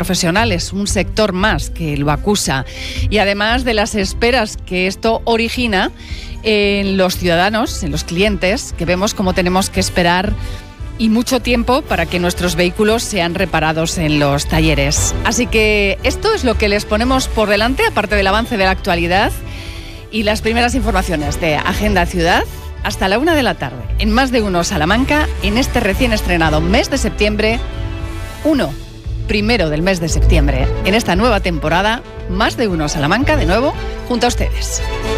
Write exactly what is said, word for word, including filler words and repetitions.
profesionales, un sector más que lo acusa. Y además de las esperas que esto origina en los ciudadanos, en los clientes, que vemos cómo tenemos que esperar y mucho tiempo para que nuestros vehículos sean reparados en los talleres. Así que esto es lo que les ponemos por delante, aparte del avance de la actualidad y las primeras informaciones de Agenda Ciudad, hasta la una de la tarde, en Más de Uno Salamanca, en este recién estrenado mes de septiembre, uno, primero del mes de septiembre, en esta nueva temporada, Más de Uno Salamanca, de nuevo, junto a ustedes.